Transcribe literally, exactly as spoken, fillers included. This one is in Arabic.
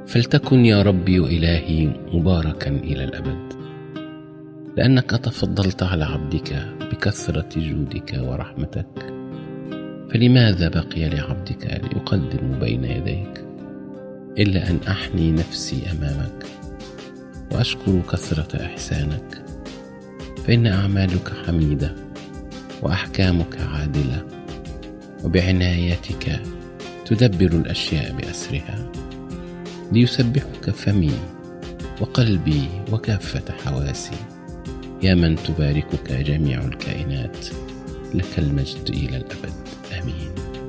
فلتكن يا ربي وإلهي مباركا إلى الأبد، لأنك تفضلت على عبدك بكثرة جودك ورحمتك. فلماذا بقي لعبدك ليقدم بين يديك إلا أن أحني نفسي أمامك وأشكر كثرة إحسانك؟ فإن أعمالك حميدة وأحكامك عادلة، وبعنايتك تدبر الأشياء بأسرها، ليسبحك فمي وقلبي وكافة حواسي، يا من تباركك جميع الكائنات. لك المجد إلى الأبد. آمين.